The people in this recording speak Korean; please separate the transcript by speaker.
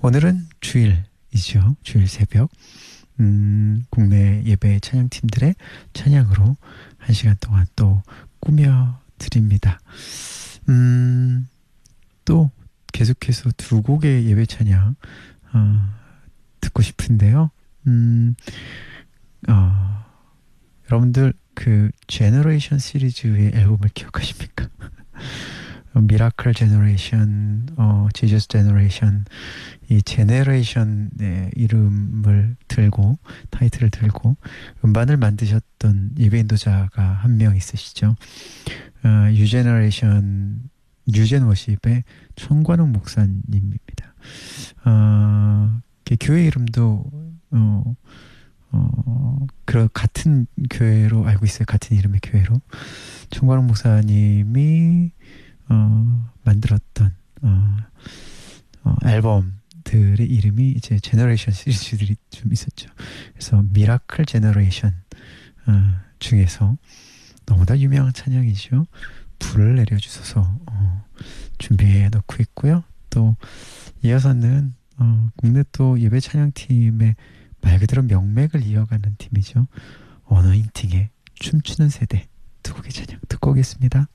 Speaker 1: 오늘은 주일이죠. 주일 새벽. 국내 예배 찬양팀들의 찬양으로 1시간 동안 또 꾸며드립니다. 또 계속해서 두 곡의 예배 찬양 듣고 싶은데요. 여러분들 그 제너레이션 시리즈의 앨범을 기억하십니까? 미라클 제너레이션, 지저스 제너레이션, 이 제너레이션의 이름을 들고 타이틀을 들고 음반을 만드셨던 예배인도자가 한 명 있으시죠. 유젠 워십의 천관웅 목사님입니다. 교회 이름도 같은 교회로 알고 있어요. 같은 이름의 교회로 천관웅 목사님이 만들었던 앨범들의 이름이 이제 제너레이션 시리즈들이 좀 있었죠. 그래서 미라클 제너레이션 중에서 너무나 유명한 찬양이죠. 불을 내려주소서 준비해 놓고 있고요. 또 이어서는 국내 또 예배 찬양팀의 말 그대로 명맥을 이어가는 팀이죠. 어너인팅의 춤추는 세대 두 곡의 찬양 듣고 오겠습니다.